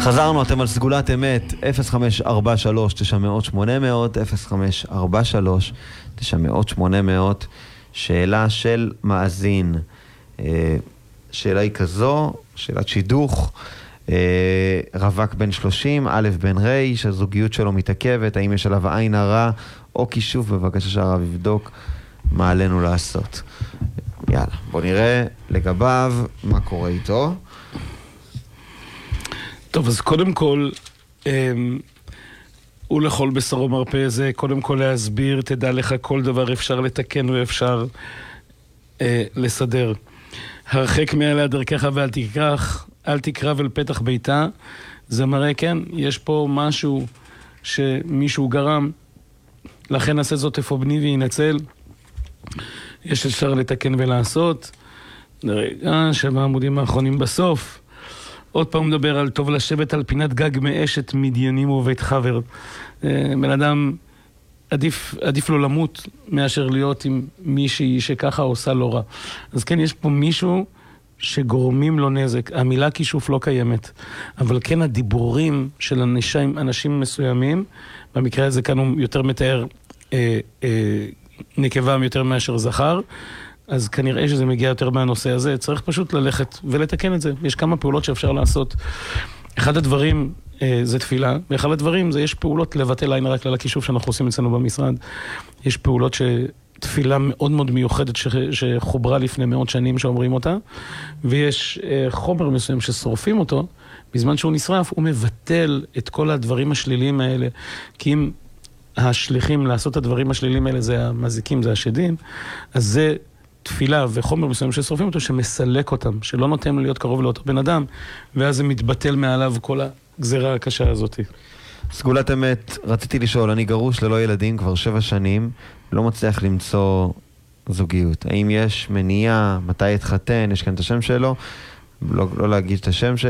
חזרנו, אתם על סגולת אמת, 0543-900-800, 0543-900-800, שאלה של מאזין. שאלה היא כזו, שאלת שידוך, רווק בן 30, א' בן רי, שהזוגיות שלו מתעכבת, האם יש עליו עין הרע או כישוף? בבקשה שהרב יבדוק מה עלינו לעשות. יאללה, בוא נראה לגביו מה קורה איתו. טוב, אז קודם כל, הוא לכל בשרו מרפא, זה קודם כל להסביר, תדע לך כל דבר אפשר לתקן ואפשר לסדר. הרחק מעליה דרכך ואל תקרח, אל תקרב אל פתח ביתה. זה מראה, כן, יש פה משהו שמישהו גרם, לכן עשה זאת אפוא בני וינצל. יש אפשר לתקן ולעשות. רגע, 7 העמודים האחרונים בסוף. עוד פעם מדבר על טוב לשבת על פינת גג מאשת מדיינים ובית חבר. בן אדם, עדיף לו למות מאשר להיות עם מישהי שככה עושה לו רע. אז כן, יש פה מישהו שגורמים לו נזק. המילה כישוף לא קיימת. אבל כן הדיבורים של אנשים מסוימים, במקרה הזה כאן הוא יותר מתאר נקבה יותר מאשר זכר, אז כנראה שזה מגיע יותר מהנושא הזה. צריך פשוט ללכת ולתקן את זה. יש כמה פעולות שאפשר לעשות. אחד הדברים זה תפילה, ואחד הדברים זה יש פעולות לבטל עין רק לכישוף שאנחנו עושים אצלנו במשרד. יש פעולות שתפילה מאוד מאוד מיוחדת שחוברה לפני מאות שנים שאומרים אותה, ויש חומר מסוים ששורפים אותו, בזמן שהוא נשרף הוא מבטל את כל הדברים השליליים האלה, כי אם השליחים לעשות את הדברים השליליים האלה זה המזיקים, זה השדים, אז זה תפילה וחומר מסוים ששורפים אותו, שמסלק אותם, שלא נותן להיות קרוב לאותו בן אדם, ואז זה מתבטל מעליו כל הגזרה הקשה הזאת. סגולת אמת, רציתי לשאול, אני גרוש ללא ילדים כבר 7 שנים, לא מצליח למצוא זוגיות. האם יש מניעה, מתי התחתן, יש כאן את השם שלו, לא להגיד את השם שלי,